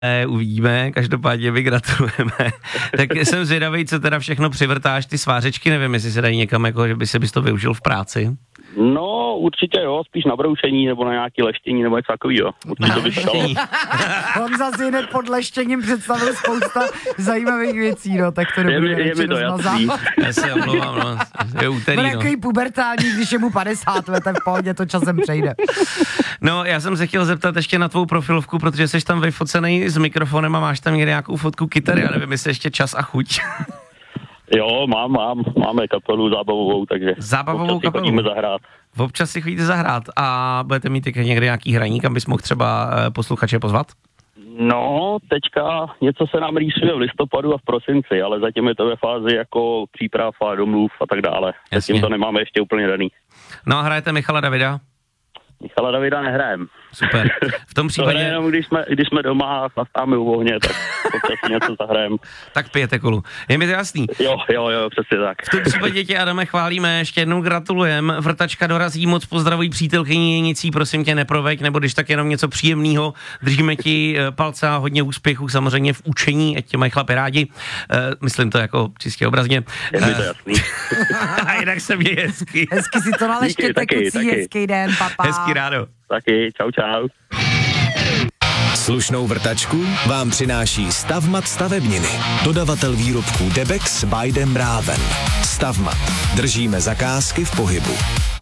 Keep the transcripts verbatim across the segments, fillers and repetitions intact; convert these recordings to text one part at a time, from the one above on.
uvidíme, každopádně my gratulujeme. Tak jsem zvědavý, co teda všechno přivrtáš, ty svářečky, nevím, jestli se dají někam, jako, že by se bys to využil v práci. No, určitě jo, spíš na broušení nebo na nějaký leštění nebo něco takovýho. Určitě to by šlo. On zase hned pod leštěním představil spousta zajímavých věcí, no, tak to je, mi, je mi to jasný. Já se omlouvám, no, je úterý, no. no. Takový pubertální, když je mu padesát let, v pohodě to časem přejde. No, já jsem se chtěl zeptat ještě na tvou profilovku, protože jsi tam vyfocený s mikrofonem a máš tam někde nějakou fotku kytary, já nevím, jestli ještě čas a chuť. Jo, mám, mám, máme kapelu zábavovou, takže zábavovou občas kapelu. si chodíme zahrát. Občas si chodíte zahrát a budete mít někde nějaký hraní, kam bys mohl třeba posluchače pozvat? No, teďka něco se nám rýsuje v listopadu a v prosinci, ale zatím je to ve fázi jako příprav a domluv a tak dále. Jasně. Zatím to nemáme ještě úplně daný. No a hrajete Michala Davida? Michala Davida nehrajem. Super. V tom případě... To jenom, když jsme, když jsme doma a chlastáme u ohně, tak občas něco zahrajem. Tak pijete kolu. Je mi to jasný. Jo, jo, jo, přesně tak. V tom případě tě, Adame, chválíme, ještě jednou gratulujem. Vrtačka dorazí, moc pozdravuj přítelkyni, nic jí prosím tě neproveď, nebo když tak jenom něco příjemného. Držíme ti palce a hodně úspěchů samozřejmě v učení, ať tě mají chlapi rádi. Uh, myslím to jako čistě obrazně. Je mi to jasný. A jinak se mě hezky. Hezky si to naleštěte, kucí, hezký den, papa. Hezky rádo. Taky, čau, čau. Slušnou vrtačku vám přináší Stavmat stavebniny. Dodavatel výrobků Debex by Dem Raven. Stavmat. Držíme zakázky v pohybu.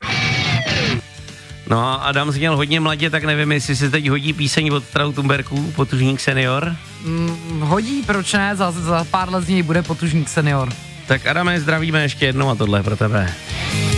No a Adam zněl hodně mladě, tak nevím, jestli se teď hodí píseň od Trautumberků, Potužník senior. Mm, hodí, proč ne? Za, za pár let z něj bude Potužník senior. Tak Adame, zdravíme ještě jednou a tohle je pro tebe.